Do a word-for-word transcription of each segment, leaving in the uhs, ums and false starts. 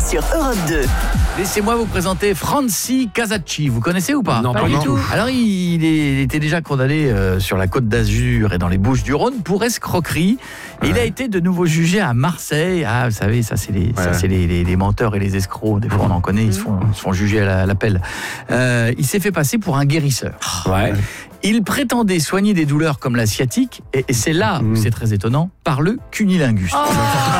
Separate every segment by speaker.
Speaker 1: sur Europe deux.
Speaker 2: Laissez-moi vous présenter Franci Casacci. Vous connaissez ou pas?
Speaker 3: Non, pas,
Speaker 2: pas
Speaker 3: du tout. tout.
Speaker 2: Alors, il, il était déjà condamné euh, sur la Côte d'Azur et dans les Bouches-du-Rhône pour escroquerie. Ouais. Il a été de nouveau jugé à Marseille. Ah, vous savez, ça, c'est les, ouais. ça, c'est les, les, les menteurs et les escrocs. Des fois, on en connaît, ils se font, ils se font juger à, la, à l'appel. Euh, il s'est fait passer pour un guérisseur. Ouais. Il prétendait soigner des douleurs comme la sciatique, et, et c'est là où mmh. c'est très étonnant, par le cunilingus. Oh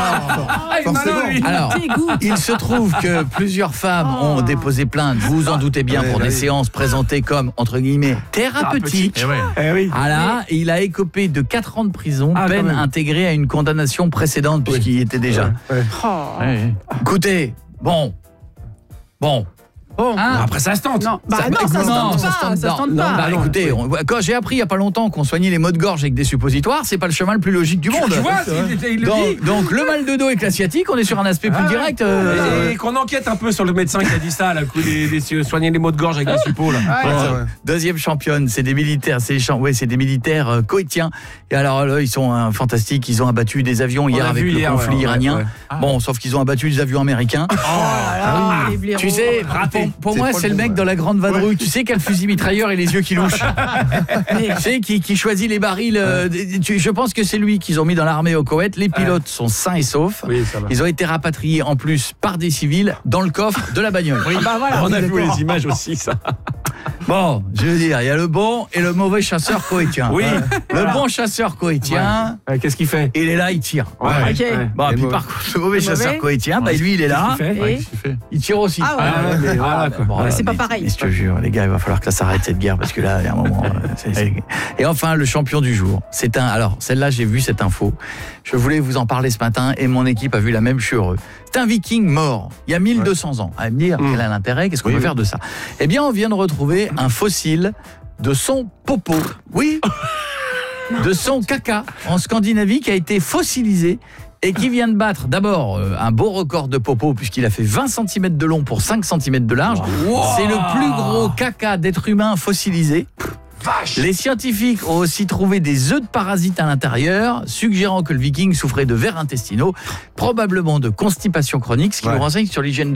Speaker 2: oh Alors, il se trouve que plusieurs femmes oh. ont déposé plainte, vous en doutez bien, pour des séances présentées comme, entre guillemets, thérapeutiques. Eh oui. Voilà, et il a écopé de quatre ans de prison, ah, peine intégrée à une condamnation précédente, oui. puisqu'il y était déjà. Ouais. Oh. Ouais. Écoutez, bon, bon,
Speaker 3: Bon, hein après ça se tente.
Speaker 4: Non, bah ça, non, ça, non, se tente pas, ça se tente pas.
Speaker 2: Bah, écoutez, on, quand j'ai appris il y a pas longtemps qu'on soignait les maux de gorge avec des suppositoires, c'est pas le chemin le plus logique du monde.
Speaker 3: Tu vois, il, il le
Speaker 2: donc,
Speaker 3: dit.
Speaker 2: donc le mal de dos avec la sciatique, on est sur un aspect plus ah, direct. Euh,
Speaker 3: et, et qu'on enquête un peu sur le médecin qui a dit ça, là, les, les, soigner les maux de gorge avec des suppos là.
Speaker 2: Ouais, bon, deuxième championne, c'est des militaires, c'est des, ouais, c'est des militaires euh, koweïtiens. Et alors là, ils sont euh, fantastiques, ils ont abattu des avions hier avec le hier, conflit ouais, iranien. Ouais, ouais. Ah. Bon, sauf qu'ils ont abattu des avions américains.
Speaker 4: Oh, ah, oui. les
Speaker 2: tu sais, pour, pour moi, c'est le mec dans la grande vadrouille, ouais. tu sais quel fusil mitrailleur et les yeux qui louchent. Tu sais qui, qui choisit les barils. Euh, tu, je pense que c'est lui qu'ils ont mis dans l'armée au Koweït. Les pilotes ouais. sont sains et saufs. Oui, ils ont été rapatriés en plus par des civils dans le coffre de la bagnole.
Speaker 3: Oui. Ah bah voilà, on a vu les images aussi ça.
Speaker 2: Bon, je veux dire, il y a le bon et le mauvais chasseur koweïtien.
Speaker 3: Oui.
Speaker 2: Euh, le voilà. bon chasseur koweïtien,
Speaker 3: ouais. qu'est-ce qu'il fait?
Speaker 2: Il est là, il tire.
Speaker 4: Ouais. Ouais. Okay.
Speaker 2: Bon, et puis par contre, le mauvais le chasseur mauvais. koweïtien, bah lui, il est là.
Speaker 3: Il, fait
Speaker 2: ouais, fait il tire aussi.
Speaker 4: Ah ouais. Ah ouais, mais voilà, quoi. Bon, ouais, c'est mais, pas pareil.
Speaker 2: Mais je te jure, les gars, il va falloir que ça s'arrête cette guerre parce que là, il y a un moment. c'est, c'est... Et enfin, le champion du jour. C'est un. Alors, celle-là, j'ai vu cette info. Je voulais vous en parler ce matin et mon équipe a vu la même. Je suis heureux. C'est un Viking mort il y a mille deux cents ans. À me dire mmh. quel a l'intérêt, qu'est-ce qu'on oui, peut oui. faire de ça? Eh bien, on vient de retrouver un fossile de son popo. Oui. De son caca en Scandinavie qui a été fossilisé et qui vient de battre d'abord euh, un beau record de popo puisqu'il a fait vingt centimètres de long pour cinq centimètres de large. Wow. C'est le plus gros caca d'être humain fossilisé. Vache. Les scientifiques ont aussi trouvé des œufs de parasites à l'intérieur, suggérant que le Viking souffrait de vers intestinaux, probablement de constipation chronique, ce qui ouais. nous renseigne sur l'hygiène de